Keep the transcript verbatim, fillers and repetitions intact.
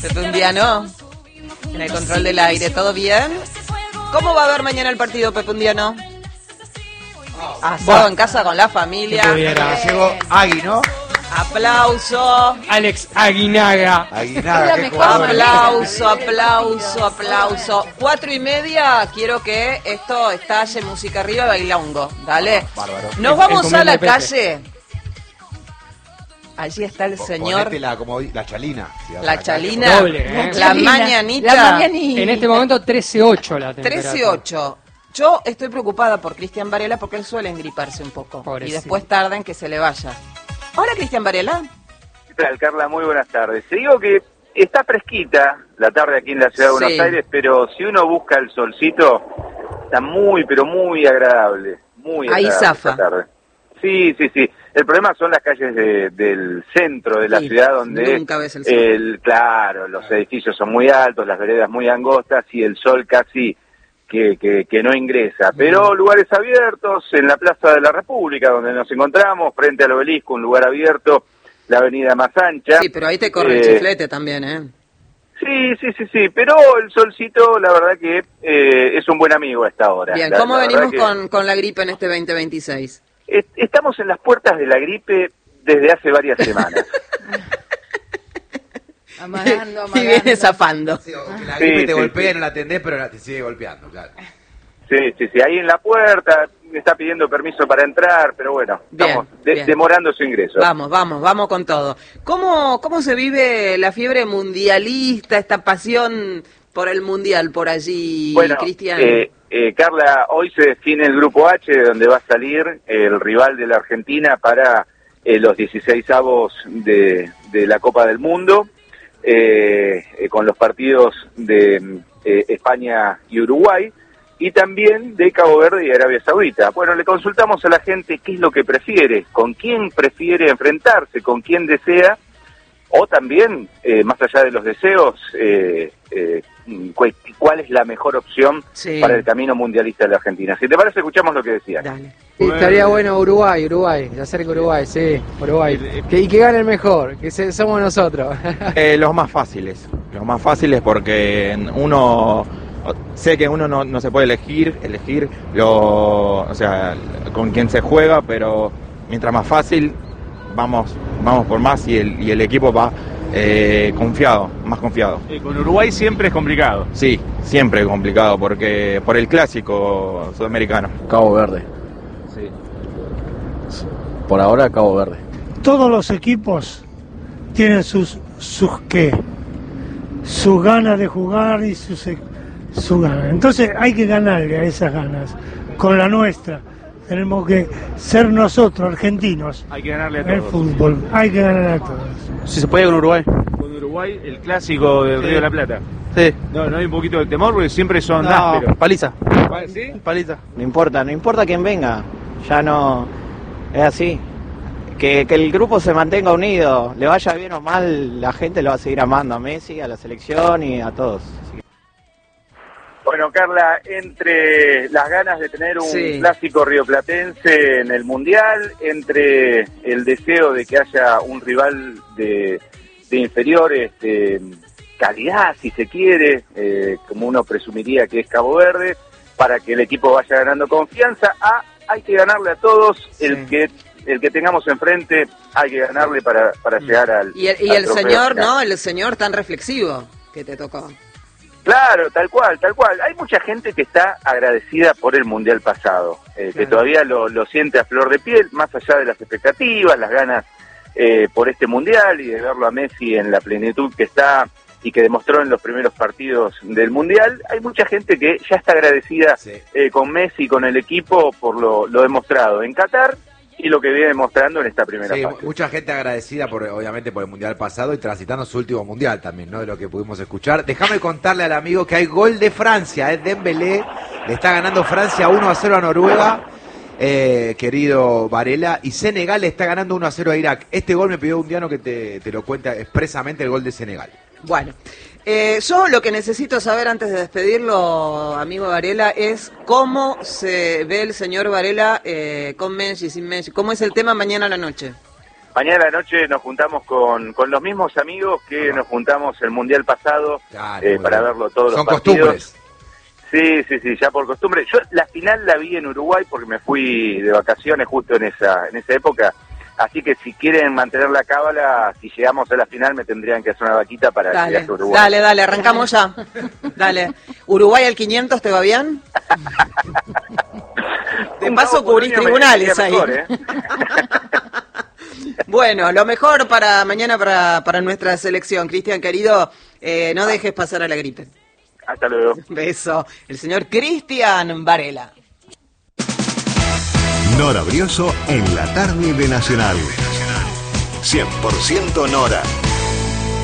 Pepe Undiano, en el control del aire, ¿todo bien? ¿Cómo va a ver mañana el partido, Pepe Undiano? Asado en casa con la familia. Llegó Agui, ¿no? Aplauso. Alex Aguinaga. Aguinaga, qué Aplauso, aplauso, aplauso. Cuatro y media, quiero que esto estalle música arriba, bailongo. Dale. Bárbaro. Nos vamos el a la Pepe. calle. Allí está el señor. Ponete la, como, la chalina. La chalina. Doble, ¿eh? La Chalina. mañanita. La mañanita. En este momento trece ocho la temperatura. trece ocho. Yo estoy preocupada por Cristian Varela porque él suele engriparse un poco. Pobrecito. Y después tarda en que se le vaya. Hola, Cristian Varela. ¿Qué tal, Carla? Muy buenas tardes. Te digo que está fresquita la tarde aquí en la ciudad de Buenos Sí. Aires, pero si uno busca el solcito, está muy, pero muy agradable. Muy Ahí agradable zafa. esta tarde. Sí, sí, sí. El problema son las calles de- del centro de la Sí, ciudad donde, nunca ves el sol. el, claro, los edificios son muy altos, las veredas muy angostas y el sol casi que, que, que no ingresa. Pero lugares abiertos, en la Plaza de la República, donde nos encontramos, frente al obelisco, un lugar abierto, la avenida más ancha. Sí, pero ahí te corre el Eh, chiflete también, ¿eh? Sí, sí, sí, sí, pero el solcito, la verdad que eh, es un buen amigo a esta hora. Bien, La- ¿cómo la venimos verdad que con, con la gripe en este veinte veintiséis? est- Estamos en las puertas de la gripe desde hace varias semanas. Amagando, Y viene amagando. zafando. Sí, o que la Sí, gripe te sí, golpea sí. y no la atendés, pero la- te sigue golpeando, claro. Sí, sí, sí, ahí en la puerta, me está pidiendo permiso para entrar, pero bueno, Bien, estamos de- bien. demorando su ingreso. Vamos, vamos, vamos con todo. ¿Cómo, ¿Cómo se vive la fiebre mundialista, esta pasión por el mundial por allí, Bueno, Cristian? eh, eh, Carla, hoy se define el grupo H, donde va a salir el rival de la Argentina para eh, los dieciseisavos de, de la Copa del Mundo, eh, eh, con los partidos de eh, España y Uruguay, y también de Cabo Verde y Arabia Saudita. Bueno, le consultamos a la gente qué es lo que prefiere, con quién prefiere enfrentarse, con quién desea, o también, eh, más allá de los deseos, eh, eh, cu- cuál es la mejor opción Sí. para el camino mundialista de la Argentina. Si te parece, escuchamos lo que decía. Dale. Sí, estaría bueno Uruguay, Uruguay, se acerca Uruguay, sí, Uruguay. Que, y que gane el mejor, que se- somos nosotros. Eh, los más fáciles, los más fáciles porque uno, sé que uno no, no se puede elegir, elegir lo, o sea, con quién se juega, pero mientras más fácil, vamos, vamos por más y el, y el equipo va eh, confiado, más confiado. Eh, con Uruguay siempre es complicado. Sí, siempre es complicado porque por el clásico sudamericano. Cabo Verde. Sí. Por ahora Cabo Verde. Todos los equipos tienen sus sus qué, sus ganas de jugar y sus e- su ganas. Entonces hay que ganarle a esas ganas con la nuestra. Tenemos que ser nosotros argentinos Hay que ganarle a en el todos. fútbol. Hay que ganar a todos. Si se puede con Uruguay. Con Uruguay, el clásico del Sí. Río de la Plata. Sí. No, no hay un poquito de temor porque siempre son No, ásperos. paliza. ¿Sí? Paliza. No importa, no importa quién venga, ya no es así. Que, que el grupo se mantenga unido, le vaya bien o mal, la gente lo va a seguir amando a Messi, a la selección y a todos. Así que- Bueno, Carla, entre las ganas de tener un Sí. clásico rioplatense en el Mundial, entre el deseo de que haya un rival de, de inferiores de calidad, si se quiere, eh, como uno presumiría que es Cabo Verde, para que el equipo vaya ganando confianza, a, hay que ganarle a todos, Sí. el que el que tengamos enfrente hay que ganarle para, para llegar al Y el, y al el trofeo señor, final. ¿no? El señor tan reflexivo que te tocó. Claro, tal cual, tal cual. Hay mucha gente que está agradecida por el Mundial pasado, eh, que Claro. todavía lo, lo siente a flor de piel, más allá de las expectativas, las ganas eh, por este Mundial y de verlo a Messi en la plenitud que está y que demostró en los primeros partidos del Mundial. Hay mucha gente que ya está agradecida Sí. eh, con Messi y con el equipo por lo, lo demostrado en Qatar y lo que viene demostrando en esta primera Sí, fase. mucha gente agradecida por, obviamente, por el mundial pasado y transitando su último mundial también, ¿no? De lo que pudimos escuchar. Déjame contarle al amigo que hay gol de Francia, ¿eh? Dembélé le está ganando Francia uno a cero a Noruega, eh, querido Varela, y Senegal le está ganando uno a cero a Irak. Este gol me pidió un diano que te, te lo cuenta expresamente, el gol de Senegal. Bueno, eh, yo lo que necesito saber antes de despedirlo, amigo Varela, es cómo se ve el señor Varela eh, con Messi, sin Messi. ¿Cómo es el tema mañana a la noche? Mañana a la noche nos juntamos con, con los mismos amigos que nos juntamos el Mundial pasado Claro, eh, muy para bien. verlo todos Son los partidos. costumbres. Sí, sí, sí, ya por costumbre. Yo la final la vi en Uruguay porque me fui de vacaciones justo en esa en esa época. Así que si quieren mantener la cábala, si llegamos a la final me tendrían que hacer una vaquita para el Dale, viaje a Uruguay. dale, dale, arrancamos ya. Dale. ¿Uruguay al quinientos te va bien? De Un paso Cabo cubrís Polonio me tribunales quedaría ahí. mejor, ¿eh? Bueno, lo mejor para mañana para, para nuestra selección. Cristian, querido, eh, no dejes pasar a la gripe. Hasta luego. Beso. El señor Cristian Varela. Nora Brioso en la tarde de Nacional. cien por ciento Nora.